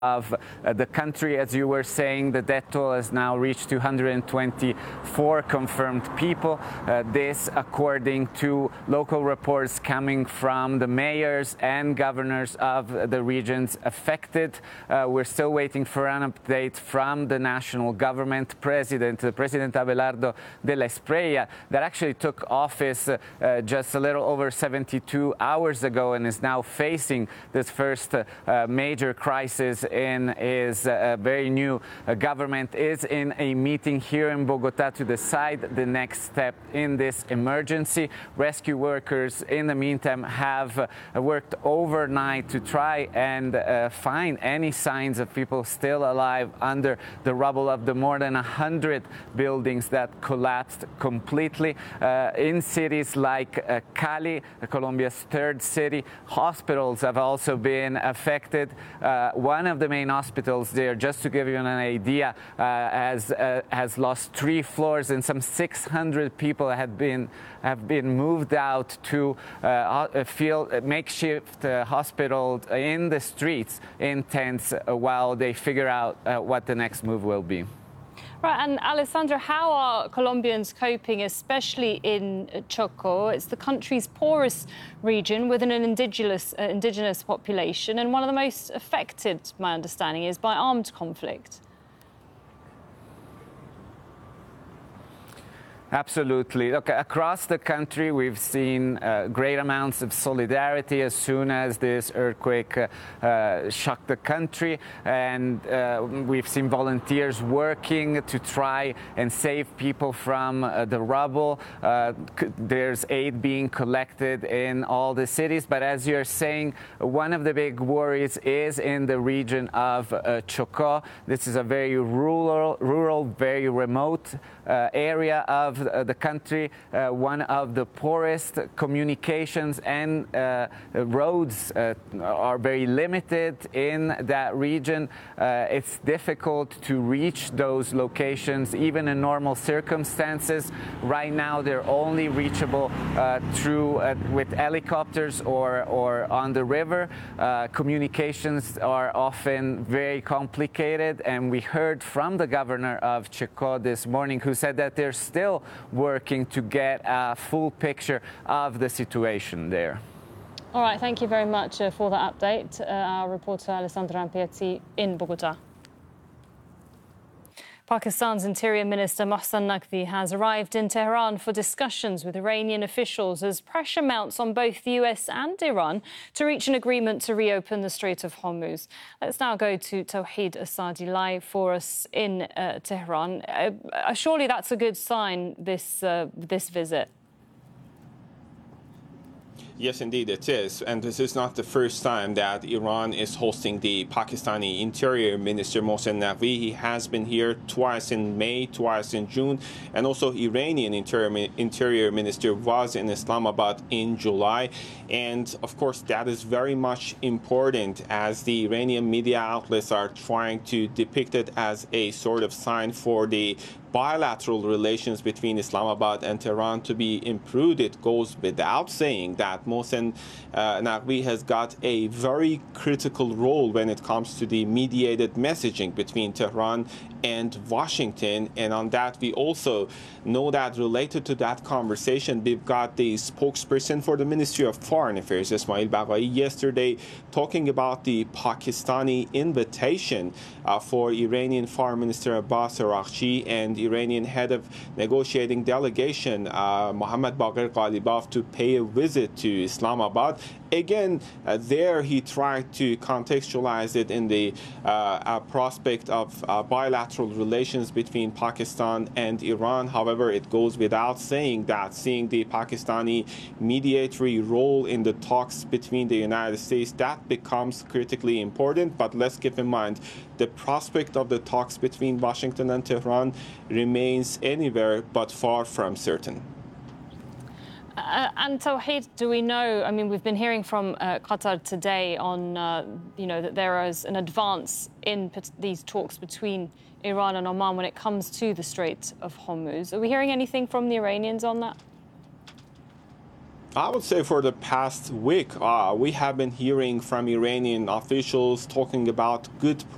of the country. As you were saying, the death toll has now reached 224 confirmed people. This according to local reports coming from the mayors and governors of the regions affected. We're still waiting for an update from the national government. President Abelardo de la Espriella, that actually took office just a little over 72 hours ago and is now facing this first major crisis in his very new government, is in a meeting here in Bogota to decide the next step in this emergency. Rescue workers, in the meantime, have worked overnight to try and find any signs of people still alive under the rubble of the more than 100 buildings that collapsed completely. In cities like Cali, Colombia's third city, hospitals have also been affected. One of the main hospitals there, just to give you an idea, has lost 3 floors, and some 600 people have been moved out to a makeshift hospital in the streets in tents while they figure out what the next move will be. Right, and Alessandra, how are Colombians coping, especially in Choco? It's the country's poorest region with an indigenous population, and one of the most affected, my understanding is, by armed conflict. Absolutely. Look, across the country, we've seen great amounts of solidarity as soon as this earthquake shocked the country. And we've seen volunteers working to try and save people from the rubble. There's aid being collected in all the cities. But as you're saying, one of the big worries is in the region of Choco. This is a very rural, very remote area of the country, one of the poorest. Communications and roads are very limited in that region. It's difficult to reach those locations even in normal circumstances. Right now they're only reachable with helicopters or on the river. Communications are often very complicated, and we heard from the governor of Choco this morning, who said that they're still working to get a full picture of the situation there. All right, thank you very much for that update. Our reporter Alessandra Ampiazzi in Bogota. Pakistan's Interior Minister Mohsen Naqvi has arrived in Tehran for discussions with Iranian officials as pressure mounts on both the US and Iran to reach an agreement to reopen the Strait of Hormuz. Let's now go to Tawheed Asadi live for us in Tehran. Surely that's a good sign, this visit. Yes, indeed it is. And this is not the first time that Iran is hosting the Pakistani Interior Minister Mohsen Naqvi. He has been here twice in May, twice in June. And also Iranian Interior Minister was in Islamabad in July. And of course, that is very much important as the Iranian media outlets are trying to depict it as a sort of sign for the bilateral relations between Islamabad and Tehran to be improved. It goes without saying that Mohsen Naqvi has got a very critical role when it comes to the mediated messaging between Tehran and Washington. And on that, we also know that related to that conversation, we've got the spokesperson for the Ministry of Foreign Affairs, Ismail Baqai, yesterday talking about the Pakistani invitation for Iranian Foreign Minister Abbas Araghchi and Iranian head of negotiating delegation Mohammad Baqir Ghalibaf to pay a visit to Islamabad. Again, there he tried to contextualize it in the prospect of bilateral relations between Pakistan and Iran. However, it goes without saying that seeing the Pakistani mediatory role in the talks between the United States, that becomes critically important. But let's keep in mind, the prospect of the talks between Washington and Tehran remains anywhere but far from certain. And Tawheed, do we know, I mean, we've been hearing from Qatar today on, that there is an advance in these talks between Iran and Oman when it comes to the Strait of Hormuz. Are we hearing anything from the Iranians on that? I would say for the past week, we have been hearing from Iranian officials talking about good